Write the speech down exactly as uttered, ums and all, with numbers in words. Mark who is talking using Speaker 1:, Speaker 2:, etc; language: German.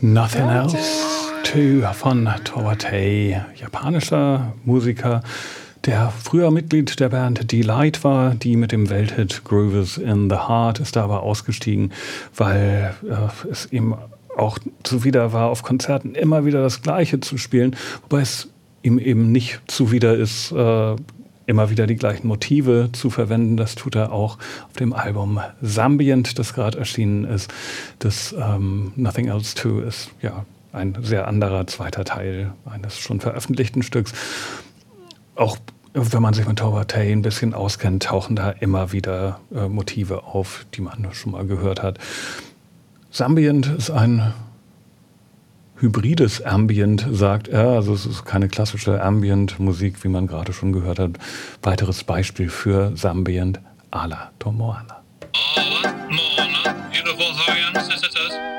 Speaker 1: Nothing Else To von Towatay, japanischer Musiker, der früher Mitglied der Band Delight war, die mit dem Welthit Grooves in the Heart, ist da aber ausgestiegen, weil äh, es ihm auch zuwider war, auf Konzerten immer wieder das Gleiche zu spielen, wobei es ihm eben nicht zuwider ist, äh, immer wieder die gleichen Motive zu verwenden. Das tut er auch auf dem Album Sambient, das gerade erschienen ist. Das ähm, Nothing Else To ist ja ein sehr anderer zweiter Teil eines schon veröffentlichten Stücks. Auch wenn man sich mit Towatay ein bisschen auskennt, tauchen da immer wieder äh, Motive auf, die man schon mal gehört hat. Sambient ist ein hybrides Ambient, sagt er. Also es ist keine klassische Ambient-Musik, wie man gerade schon gehört hat. Weiteres Beispiel für Sambient, Ala Tomoala.
Speaker 2: Ala Moana, beautiful Hawaiian sisters.